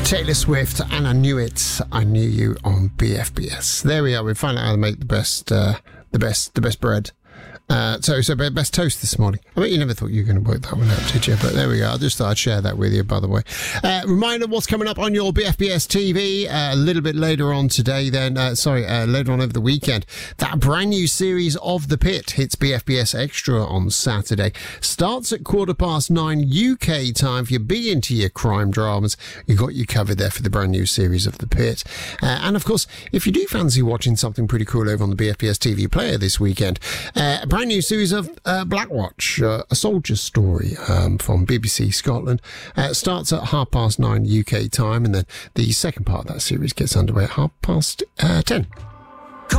Taylor Swift, and I Knew It, I Knew You on BFBS. There we are. We found out how to make the best bread. Best toast this morning. I mean, you never thought you were going to work that one out, did you? But there we go. I just thought I'd share that with you, by the way. Reminder what's coming up on your BFBS TV a little bit later on today, later on over the weekend. That brand new series of The Pit hits BFBS Extra on Saturday. Starts at 9:15 UK time. If you're big into your crime dramas, you've got you covered there for the brand new series of The Pit. And of course, if you do fancy watching something pretty cool over on the BFBS TV player this weekend, a brand new series of Blackwatch, a soldier's story from BBC Scotland. Starts at 9:30 UK time, and then the second part of that series gets underway at 10:30.